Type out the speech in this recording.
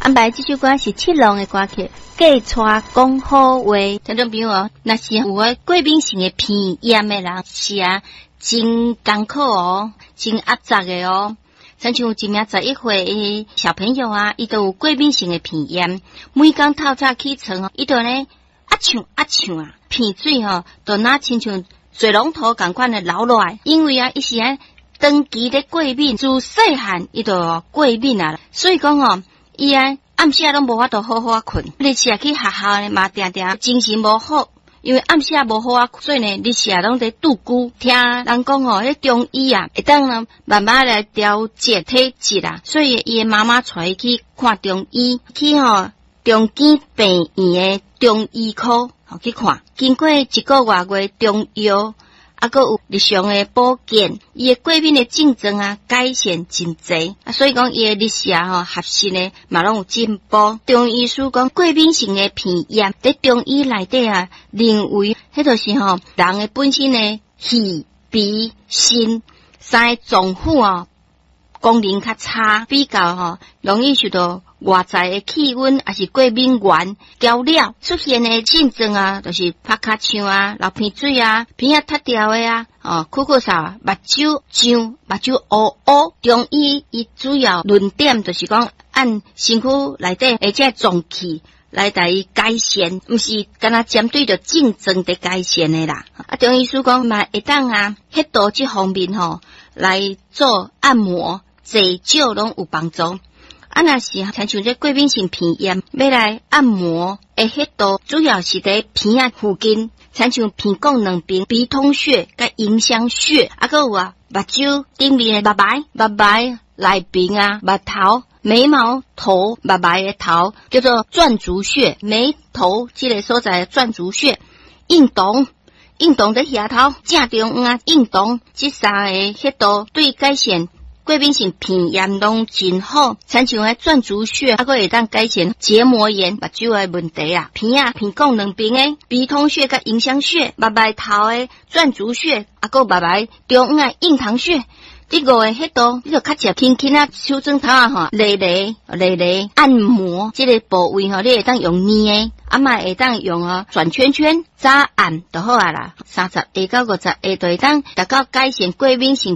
安排这首歌是七龙的歌曲，嫁娶讲好话。听众朋友哦，若是有个过敏性的鼻炎的人，是啊，真艰苦哦，真压榨的哦。亲像一名11岁的小朋友啊，伊都有过敏性的鼻炎，每天透早起床哦，伊都呢呛啊，鼻水吼，都若亲像水龙头共款的流落来，因为啊，伊是啊长期咧过敏，自细汉伊就过敏啊，所以讲哦。伊啊，暗时拢无法度好好困，日时去学校呢嘛，定定精神无好，因为暗时无好啊，所以呢，日时拢在拄久。听人讲哦，迄中医啊，会当呢慢慢来调节体质啊，所以伊的妈妈带伊去看中医，去中基病院的中医科去看，经过1个月中药。还有日常的保健，伊的过敏的症状啊改善真侪啊，所以讲伊的日时啊学习呢嘛拢有进步。中医师讲过敏性的鼻炎，在中医内底啊认为，迄就是人的本身的肺、鼻、心三个脏腑功能较差，比较容易受到外在的气温还是过敏源交了出现的症状啊，就是拍卡呛啊、流鼻水啊、鼻啊塌掉的啊、咳嗽啥、目睭胀、目睭乌乌。中医伊主要论点就是讲按身躯内底而且脏器来带伊改善，毋是干那针对着症状的改善的啦。啊，中医师讲嘛会当迄度这方面来做按摩。坐脚拢有帮助，啊，若是亲像这过敏性鼻炎，要来按摩的迄度，主要是在鼻啊附近，亲像鼻孔两边、鼻通穴、甲迎香穴，啊，还有目睭顶面的目白内边啊，目头、眉毛头、目白的头，叫做转足穴，眉头这个所在的转足穴，运动在遐头，正中运动，这三个迄度对改善。过敏性鼻炎拢真好，亲像迄转足穴，还佫会当改善结膜炎、目睭的问题啊。鼻孔两边的鼻通穴甲迎香穴，目白头的转足穴，还佫目白中央的印堂穴。这5个迄度，你就较直轻轻手指头累按摩这个部位你会当用捏的，嘛会当用转圈圈早按就好啊啦。30下到50下就会当达到改善过敏性